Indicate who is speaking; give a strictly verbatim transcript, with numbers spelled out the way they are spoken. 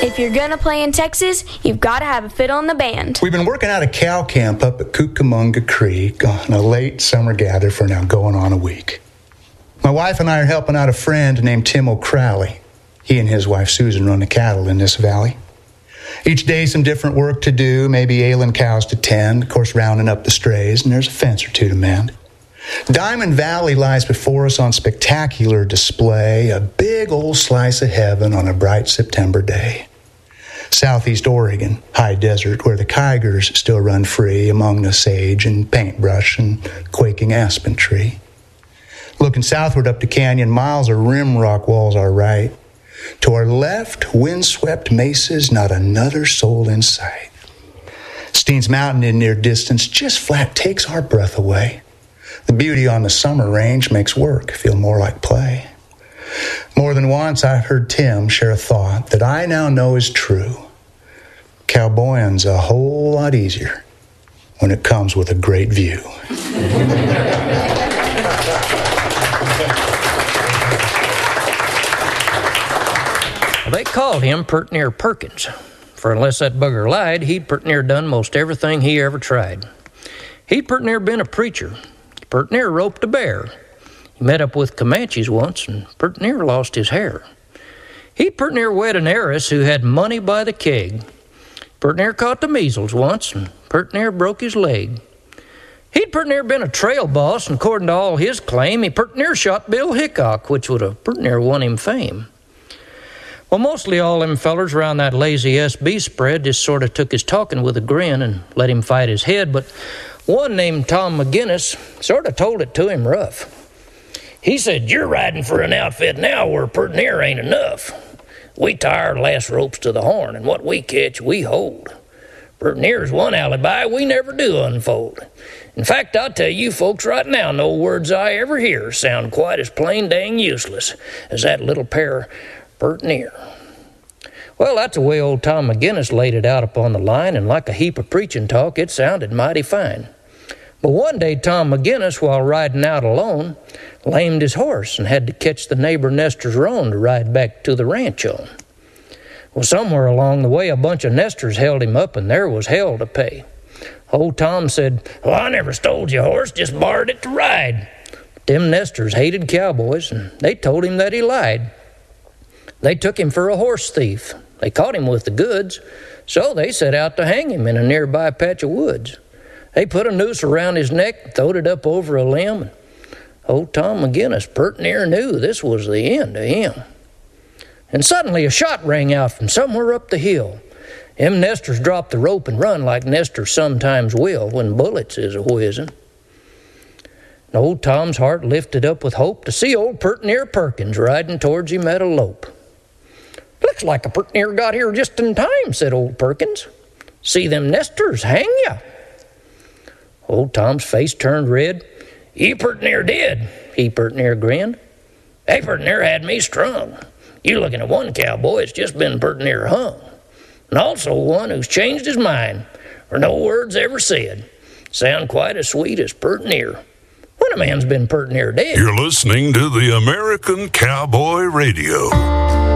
Speaker 1: If you're gonna play in Texas, you've gotta have a fiddle in the band.
Speaker 2: We've been working out a cow camp up at Cucamonga Creek on a late summer gather for now going on a week. My wife and I are helping out a friend named Tim O'Crowley. He and his wife Susan run the cattle in this valley. Each day some different work to do, maybe ailing cows to tend, of course rounding up the strays, and there's a fence or two to mend. Diamond Valley lies before us on spectacular display, a big old slice of heaven on a bright September day. Southeast Oregon, high desert, where the Kygers still run free among the sage and paintbrush and quaking aspen tree. Looking southward up the canyon, miles of rim rock walls are right. To our left, windswept mesas, not another soul in sight. Steen's Mountain in near distance just flat takes our breath away. The beauty on the summer range makes work feel more like play. More than once I've heard Tim share a thought that I now know is true. Cowboying's a whole lot easier when it comes with a great view.
Speaker 3: They called him pert near Perkins, for unless that bugger lied, he'd pert near done most everything he ever tried. He'd pert near been a preacher, pert near roped a bear. He met up with Comanches once and pert near lost his hair. He'd pert near wed an heiress who had money by the keg. Pert near caught the measles once and pert near broke his leg. He'd pert near been a trail boss, and according to all his claim, he pert near shot Bill Hickok, which would have pert near won him fame. Well, mostly all them fellers around that lazy S B spread just sort of took his talking with a grin and let him fight his head, but one named Tom McGinnis sort of told it to him rough. He said, "You're riding for an outfit now where pert near ain't enough. We tie our last ropes to the horn, and what we catch, we hold. Pert near's one alibi we never do unfold. In fact, I'll tell you folks right now, no words I ever hear sound quite as plain dang useless as that little pair pert near." Well, that's the way old Tom McGinnis laid it out upon the line, and like a heap of preaching talk, it sounded mighty fine. But one day Tom McGinnis, while riding out alone, lamed his horse and had to catch the neighbor Nestor's roan to ride back to the ranch on. Well, somewhere along the way, a bunch of Nestors held him up, and there was hell to pay. Old Tom said, "Well, I never stole your horse, just borrowed it to ride." But them Nestors hated cowboys, and they told him that he lied. They took him for a horse thief. They caught him with the goods, so they set out to hang him in a nearby patch of woods. They put a noose around his neck, throwed it up over a limb, and old Tom McGinnis pert near knew this was the end of him. And suddenly a shot rang out from somewhere up the hill. Them Nestors dropped the rope and run like Nestors sometimes will when bullets is a-whizzing. And old Tom's heart lifted up with hope to see old pert near Perkins riding towards him at a lope. "Looks like a pert near got here just in time," said old Perkins. "See them Nestors hang ya." Old Tom's face turned red. "You pert near did," he pert near grinned. "They pert near had me strung. You looking at one cowboy that's just been pert near hung. And also one who's changed his mind, or no words ever said. Sound quite as sweet as pert near when a man's been pert near dead."
Speaker 4: You're listening to the American Cowboy Radio.